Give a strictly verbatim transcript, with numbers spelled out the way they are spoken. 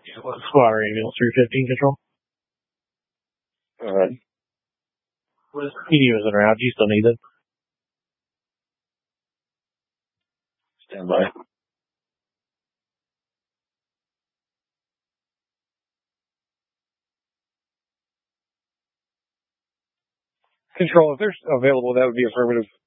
Yeah, what squad are you? three fifteen control? Go ahead. What is P D was in route? Do you still need it? Stand by. Control, if they're available, that would be affirmative.